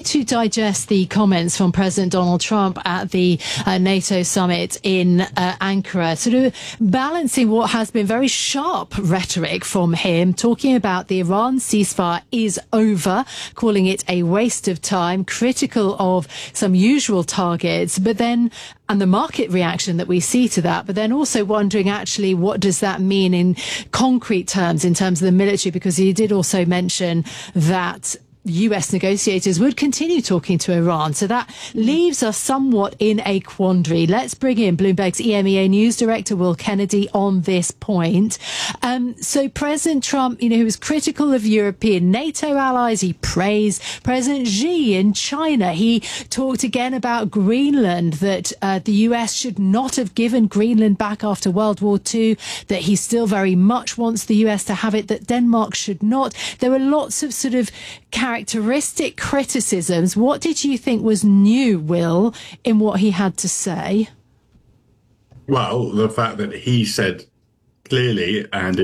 to digest the comments from President Donald Trump at the NATO summit in Ankara, sort of balancing what has been very sharp rhetoric from him, talking about the Iran ceasefire is over, calling it a waste of time, critical of some usual targets, but then and the market reaction that we see to that, but then also wondering actually what does that mean in concrete terms, in terms of the military, because he did also mention that US negotiators would continue talking to Iran. So that leaves us somewhat in a quandary. Let's bring in Bloomberg's EMEA News Director, Will Kennedy, on this point. So President Trump, who was critical of European NATO allies, he praised President Xi in China. He talked again about Greenland, that the US should not have given Greenland back after World War II, that he still very much wants the US to have it, that Denmark should not. There were lots of sort of characteristic criticisms. What did you think was new, Will, in what he had to say? Well, the fact that he said clearly and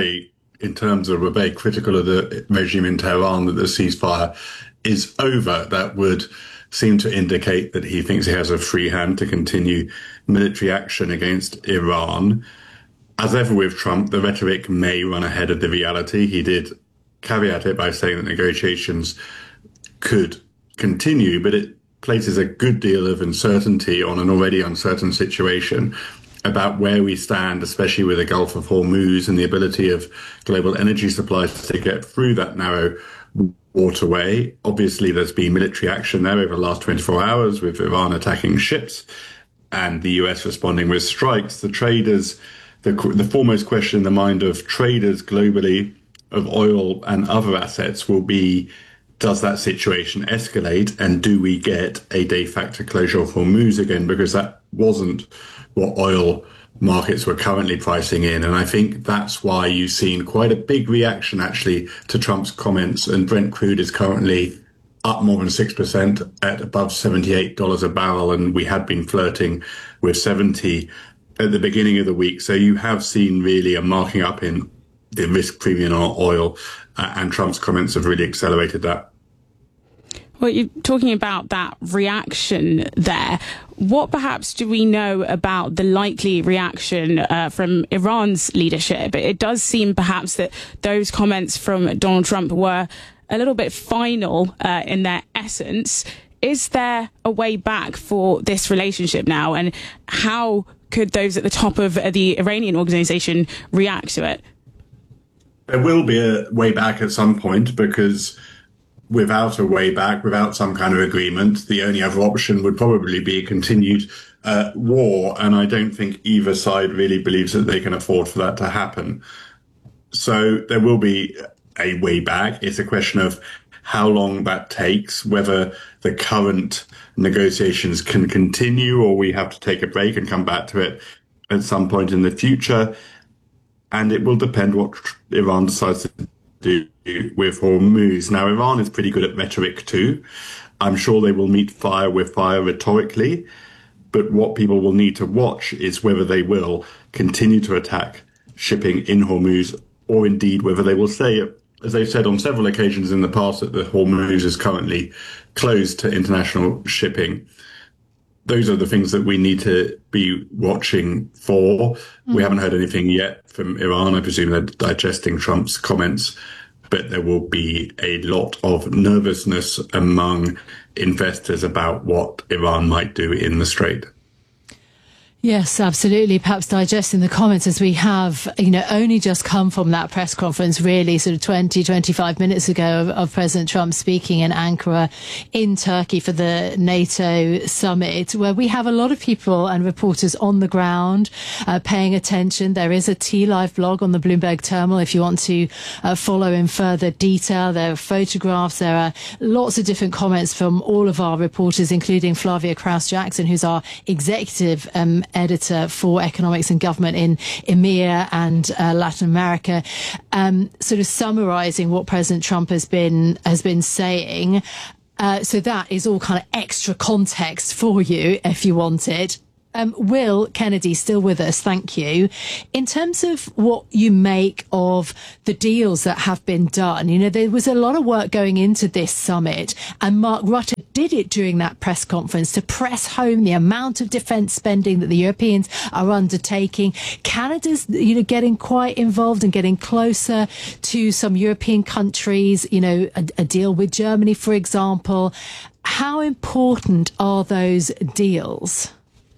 in terms of a very critical of the regime in Tehran that the ceasefire is over, that would seem to indicate that he thinks he has a free hand to continue military action against Iran. As ever with Trump, the rhetoric may run ahead of the reality. He did caveat it by saying that negotiations could continue, but it places a good deal of uncertainty on an already uncertain situation about where we stand, especially with the Gulf of Hormuz and the ability of global energy supplies to get through that narrow waterway. Obviously, there's been military action there over the last 24 hours with Iran attacking ships and the US responding with strikes. The traders, the foremost question in the mind of traders globally of oil and other assets will be, does that situation escalate, and do we get a de facto closure of Hormuz again? Because that wasn't what oil markets were currently pricing in. And I think that's why you've seen quite a big reaction actually to Trump's comments. And Brent crude is currently up more than 6% at above $78 a barrel. And we had been flirting with 70 at the beginning of the week. So you have seen really a marking up in the risk premium on oil, and Trump's comments have really accelerated that. Well, you're talking about that reaction there. What perhaps do we know about the likely reaction from Iran's leadership? It does seem perhaps that those comments from Donald Trump were a little bit final in their essence. Is there a way back for this relationship now? And how could those at the top of the Iranian organization react to it? There will be a way back at some point, because without a way back, without some kind of agreement, the only other option would probably be a continued war. And I don't think either side really believes that they can afford for that to happen. So there will be a way back. It's a question of how long that takes, whether the current negotiations can continue or we have to take a break and come back to it at some point in the future. And it will depend what Iran decides to do with Hormuz. Now, Iran is pretty good at rhetoric too. I'm sure they will meet fire with fire rhetorically. But what people will need to watch is whether they will continue to attack shipping in Hormuz, or indeed whether they will say, as they've said on several occasions in the past, that the Hormuz is currently closed to international shipping. Those are the things that we need to be watching for. We haven't heard anything yet from Iran. I presume they're digesting Trump's comments, but there will be a lot of nervousness among investors about what Iran might do in the Strait. Yes, absolutely. Perhaps digesting the comments as we have, only just come from that press conference, really sort of 20, 25 minutes ago of President Trump speaking in Ankara in Turkey for the NATO summit, where we have a lot of people and reporters on the ground paying attention. There is a T-Live blog on the Bloomberg terminal if you want to follow in further detail. There are photographs. There are lots of different comments from all of our reporters, including Flavia Kraus-Jackson, who's our executive editor for economics and government in EMEA and Latin America, sort of summarising what President Trump has been saying. So that is all kind of extra context for you if you want it. Will Kennedy, still with us, thank you. In terms of what you make of the deals that have been done, there was a lot of work going into this summit, and Mark Rutte did it during that press conference to press home the amount of defence spending that the Europeans are undertaking. Canada's, getting quite involved and getting closer to some European countries, a deal with Germany, for example. How important are those deals?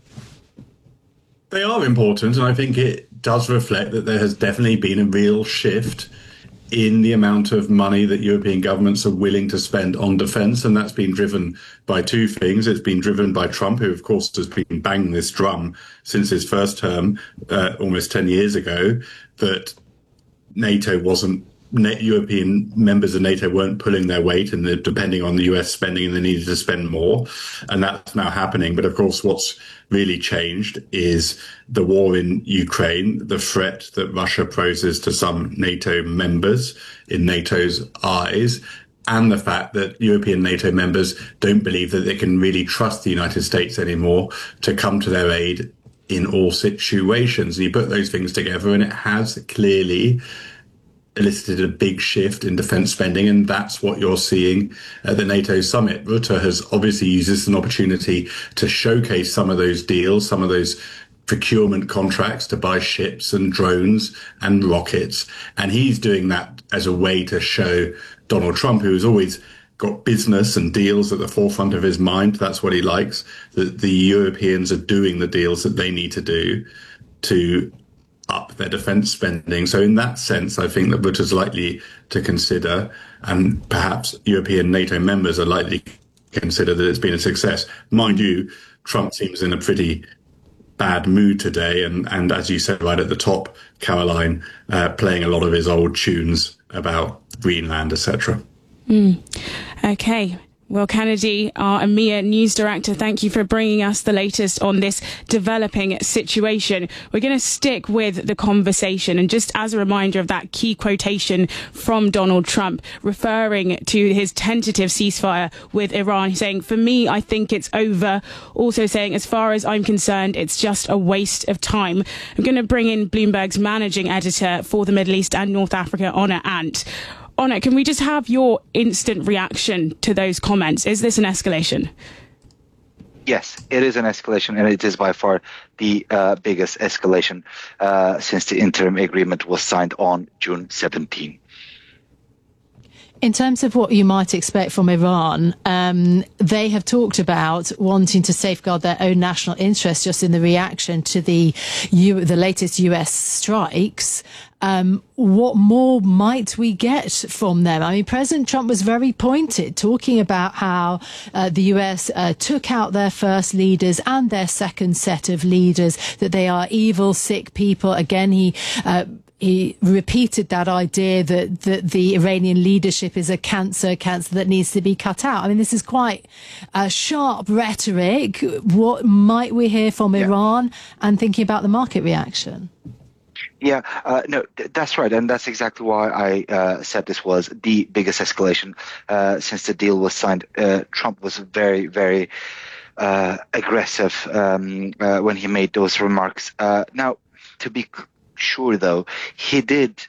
They are important, and I think it does reflect that there has definitely been a real shift in the amount of money that European governments are willing to spend on defence, and that's been driven by two things. It's been driven by Trump, who, of course, has been banging this drum since his first term almost 10 years ago, that NATO wasn't, European members of NATO weren't pulling their weight and they're depending on the US spending, and they needed to spend more. And that's now happening. But of course, what's really changed is the war in Ukraine, the threat that Russia poses to some NATO members in NATO's eyes, and the fact that European NATO members don't believe that they can really trust the United States anymore to come to their aid in all situations. And you put those things together, and it has clearly elicited a big shift in defence spending, and that's what you're seeing at the NATO summit. Rutte has obviously used this as an opportunity to showcase some of those deals, some of those procurement contracts to buy ships and drones and rockets. And he's doing that as a way to show Donald Trump, who has always got business and deals at the forefront of his mind. That's what he likes, that the Europeans are doing the deals that they need to do to up their defence spending. So in that sense, I think that Rutte's likely to consider, and perhaps European NATO members are likely to consider, that it's been a success. Mind you, Trump seems in a pretty bad mood today. And as you said right at the top, Caroline, playing a lot of his old tunes about Greenland, etc. Okay. Well, Kennedy, our EMEA news director, thank you for bringing us the latest on this developing situation. We're going to stick with the conversation. And just as a reminder of that key quotation from Donald Trump, referring to his tentative ceasefire with Iran, saying, "For me, I think it's over." Also saying, "As far as I'm concerned, it's just a waste of time." I'm going to bring in Bloomberg's managing editor for the Middle East and North Africa, Onur Ant. Onur, can we just have your instant reaction to those comments? Is this an escalation? Yes, it is an escalation, and it is by far the biggest escalation since the interim agreement was signed on June 17. In terms of what you might expect from Iran, they have talked about wanting to safeguard their own national interests just in the reaction to the latest US strikes. What more might we get from them? I mean, President Trump was very pointed, talking about how the US took out their first leaders and their second set of leaders, that they are evil, sick people. Again, he repeated that idea that the Iranian leadership is a cancer that needs to be cut out. I mean, this is quite sharp rhetoric. What might we hear from Iran, and thinking about the market reaction? Yeah, no, that's right. And that's exactly why I said this was the biggest escalation since the deal was signed. Trump was very, very aggressive when he made those remarks. Now, to be sure, though, he did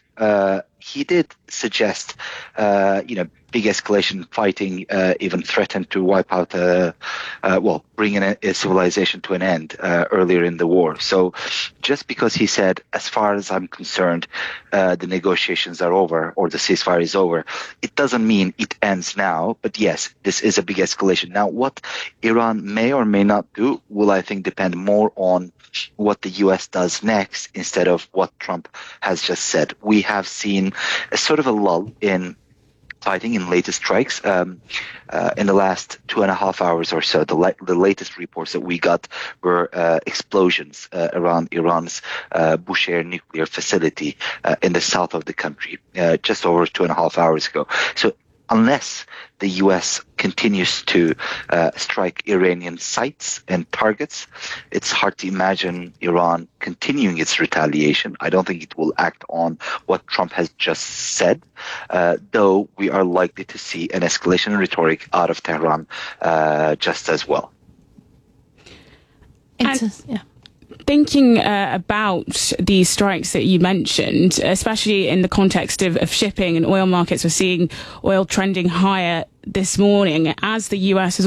suggest, big escalation fighting, even threatened to wipe out, bringing a civilization to an end earlier in the war. So just because he said, as far as I'm concerned, the negotiations are over or the ceasefire is over, it doesn't mean it ends now. But yes, this is a big escalation. Now, what Iran may or may not do will, I think, depend more on what the U.S. does next instead of what Trump has just said. We have seen a sort of a lull in fighting in latest strikes in the last 2.5 hours or so. The latest reports that we got were explosions around Iran's Bushehr nuclear facility in the south of the country just over 2.5 hours ago. So unless the U.S. continues to strike Iranian sites and targets, it's hard to imagine Iran continuing its retaliation. I don't think it will act on what Trump has just said, though we are likely to see an escalation in rhetoric out of Tehran just as well. Thinking about these strikes that you mentioned, especially in the context of shipping and oil markets, we're seeing oil trending higher this morning as the US has